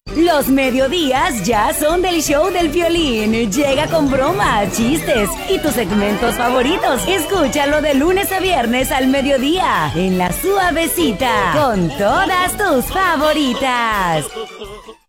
Los mediodías ya son del show del Piolín. Llega con bromas, chistes y tus segmentos favoritos. Escúchalo de lunes a viernes al mediodía en La Suavecita con todas tus favoritas.